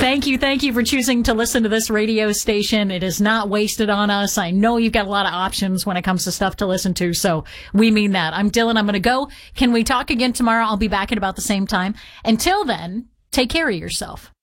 Thank you for choosing to listen to this radio station. It is not wasted on us. I know you've got a lot of options when it comes to stuff to listen to, so we mean that. I'm Dylan. I'm going to go. Can we talk again tomorrow? I'll be back at about the same time. Until then, take care of yourself.